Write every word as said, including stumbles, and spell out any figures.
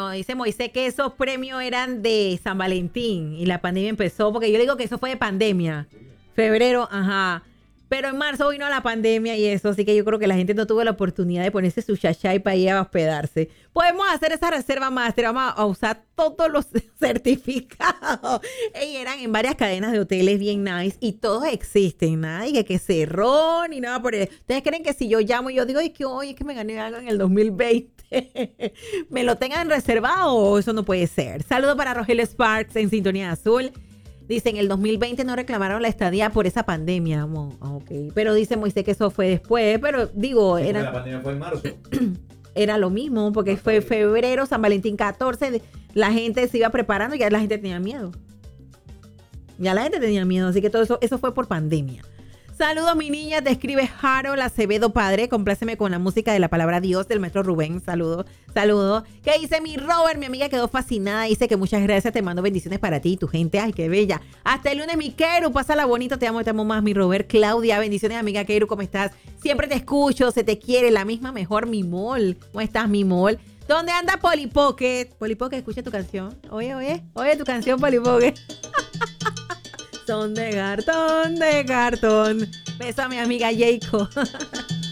no, dice Moisés que esos premios eran de San Valentín y la pandemia empezó, porque yo le digo que eso fue de pandemia. Febrero, ajá. Pero en marzo vino la pandemia y eso, así que yo creo que la gente no tuvo la oportunidad de ponerse su chachay para ir a hospedarse. Podemos hacer esa reserva máster, vamos a usar todos los certificados. Y eran en varias cadenas de hoteles bien nice y todos existen, nada, y que, que cerró ni nada por eso. ¿Ustedes creen que si yo llamo y yo digo, ay, que hoy es que me gané algo en el dos mil veinte, me lo tengan reservado? Eso no puede ser. Saludos para Rogelio Sparks en Sintonía Azul. Dice, en el dos mil veinte no reclamaron la estadía por esa pandemia. Oh, ok. Pero dice Moisés que eso fue después. Pero digo, sí, era... La pandemia fue en marzo. Era lo mismo, porque fue febrero, San Valentín catorce. La gente se iba preparando y ya la gente tenía miedo. Ya la gente tenía miedo. Así que todo eso, eso fue por pandemia. Saludos, mi niña. Te escribe Harold Acevedo, padre. Compláceme con la música de la palabra Dios del maestro Rubén. Saludos, saludos. ¿Qué dice mi Robert? Mi amiga quedó fascinada. Dice que muchas gracias. Te mando bendiciones para ti y tu gente. Ay, qué bella. Hasta el lunes, mi Keru. Pásala bonito. Te amo, te amo más, mi Robert. Claudia, bendiciones, amiga Keru. ¿Cómo estás? Siempre te escucho. Se te quiere. La misma mejor, mi mol. ¿Cómo estás, mi mol? ¿Dónde anda Polly Pocket? Polly Pocket, escucha tu canción. Oye, oye. Oye tu canción, Polly Pocket. Son de cartón, de cartón. Beso a mi amiga Jacob.